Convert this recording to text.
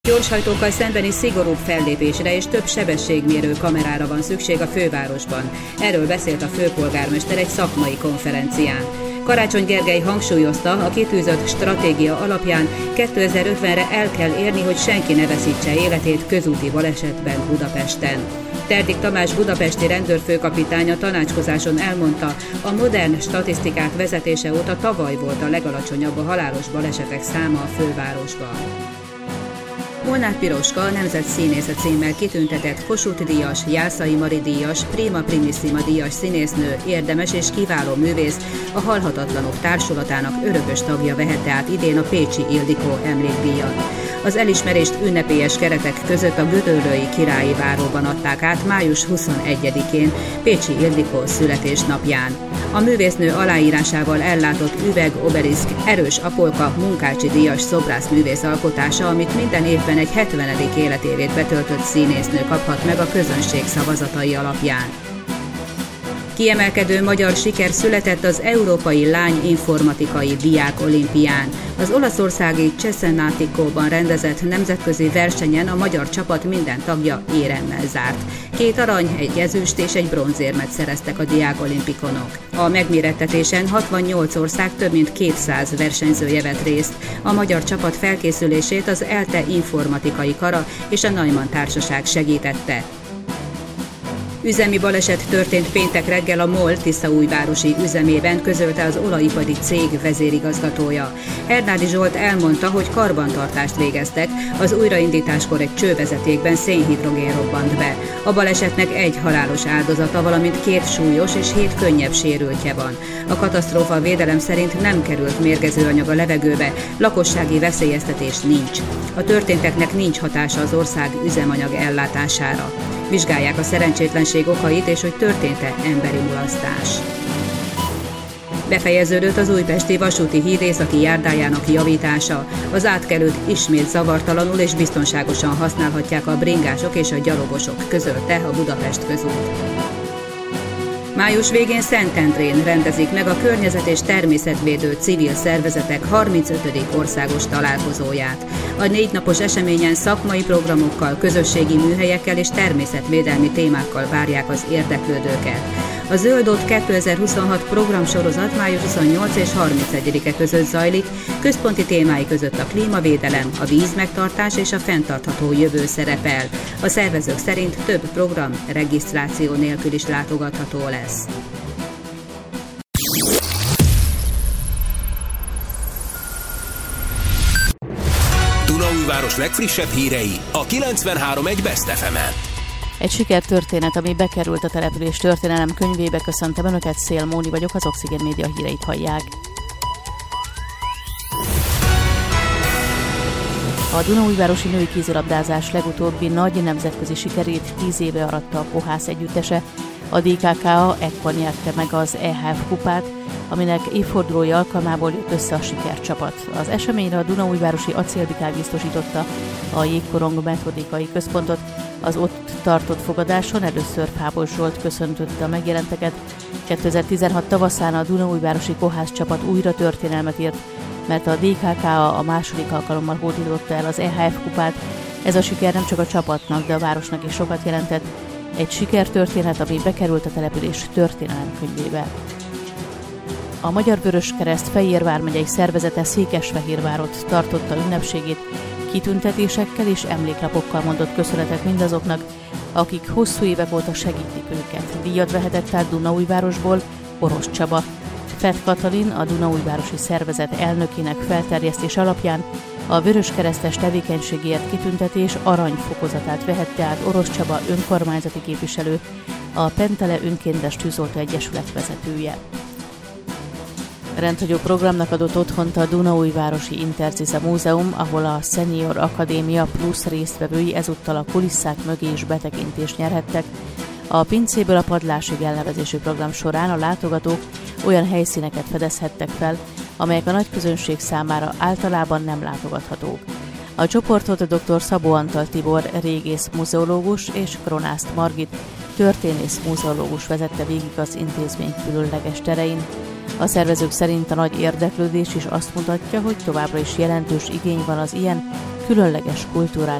Gyorshajtókkal szembeni szigorúbb fellépésre és több sebességmérő kamerára van szükség a fővárosban. Erről beszélt a főpolgármester egy szakmai konferencián. Karácsony Gergely hangsúlyozta, a kitűzött stratégia alapján 2050-re el kell érni, hogy senki ne veszítse életét közúti balesetben Budapesten. Terdik Tamás budapesti rendőrfőkapitány a tanácskozáson elmondta, a modern statisztikák vezetése óta tavaly volt a legalacsonyabb a halálos balesetek száma a fővárosban. Molnár Piroska, nemzetszínésze címmel kitüntetett Kossuth-díjas, Jászai Mari díjas, Prima Primissima díjas színésznő, érdemes és kiváló művész, a Halhatatlanok Társulatának örökös tagja vehette át idén a Pécsi Ildikó emlékdíjat. Az elismerést ünnepélyes keretek között a Gödöllői Királyi Váróban adták át május 21-én, Pécsi Ildikó születésnapján. A művésznő aláírásával ellátott üveg-obeliszk Erős Apolka Munkácsi díjas szobrászművész alkotása, amit minden évben egy 70. életévét betöltött színésznő kaphat meg a közönség szavazatai alapján. Kiemelkedő magyar siker született az Európai Lány Informatikai Diák Olimpián. Az olaszországi Cesenatico-ban rendezett nemzetközi versenyen a magyar csapat minden tagja éremmel zárt. 2 arany, 1 ezüst és 1 bronzérmet szereztek a diákolimpikonok. A megmérettetésen 68 ország több mint 200 versenyzője vett részt. A magyar csapat felkészülését az ELTE informatikai kara és a Neumann Társaság segítette. Üzemi baleset történt péntek reggel a MOL tiszaújvárosi üzemében, közölte az olajipari cég vezérigazgatója. Hernádi Zsolt elmondta, hogy karbantartást végeztek, az újraindításkor egy csővezetékben szénhidrogén robbant be. A balesetnek 1 halálos áldozata, valamint 2 súlyos és 7 könnyebb sérültje van. A katasztrófa védelem szerint nem került mérgező anyag a levegőbe, lakossági veszélyeztetés nincs. A történteknek nincs hatása az ország üzemanyag ellátására. Vizsgálják a szerencsétlenség okait és hogy történt-e emberi mulasztás. Befejeződött az újpesti vasúti híd északi járdájának javítása. Az átkelőt ismét zavartalanul és biztonságosan használhatják a bringások és a gyalogosok, közölte a Budapest Közút. Május végén Szentendrén rendezik meg a környezet- és természetvédő civil szervezetek 35. országos találkozóját. A 4 napos eseményen szakmai programokkal, közösségi műhelyekkel és természetvédelmi témákkal várják az érdeklődőket. A Zöld Ott 2026 programsorozat május 28 és 31-e között zajlik, központi témái között a klímavédelem, a vízmegtartás és a fenntartható jövő szerepel. A szervezők szerint több program regisztráció nélkül is látogatható lesz. Dunaújváros legfrissebb hírei a 93.1 Best FM-en. Egy sikertörténet, ami bekerült a település történelem könyvébe. Köszöntöm Önöket, Szél Móni vagyok, az Oxigén Média híreit hallják. A Dunaújvárosi női kézilabdázás legutóbbi nagy nemzetközi sikerét 10 éve aratta a Kohász együttese. A DKK ekkor nyerte meg az EHF kupát, aminek évfordulója alkalmából jött össze a sikercsapat. Az eseményre a Dunaújvárosi Acélbikák biztosította a Jégkorong metodikai központot. Az ott tartott fogadáson először Fábos Zsolt köszöntötte a megjelenteket. 2016 tavaszán a Dunaújvárosi Kohász csapat újra történelmet írt, mert a DKK a második alkalommal hódította el az EHF kupát. Ez a siker nem csak a csapatnak, de a városnak is sokat jelentett. Egy sikertörténet, ami bekerült a település történelem könyvébe. A Magyar Vöröskereszt Fejér vármegyei szervezete Székesfehérvárot tartotta ünnepségét, kitüntetésekkel és emléklapokkal mondott köszönetet mindazoknak, akik hosszú évek óta segítik őket. Díjat vehetett át Dunaújvárosból Orosz Csaba. Fett Katalin, a Dunaújvárosi Szervezet elnökének felterjesztés alapján a vöröskeresztes tevékenységért kitüntetés aranyfokozatát vehette át Orosz Csaba önkormányzati képviselő, a Pentele Önkéntes Tűzoltó Egyesület vezetője. Rendhagyó programnak adott otthont a Dunaújvárosi Interziza Múzeum, ahol a Senior Akadémia plusz résztvevői ezúttal a kulisszák mögé is betekintést nyerhettek. A pincéből a padlásig elnevezésű program során a látogatók olyan helyszíneket fedezhettek fel, amelyek a nagy közönség számára általában nem látogathatók. A csoportot a dr. Szabó Antal Tibor régész muzeológus és Kronászt Margit történész muzeológus vezette végig az intézmény különleges terein. A szervezők szerint a nagy érdeklődés is azt mutatja, hogy továbbra is jelentős igény van az ilyen különleges kulturális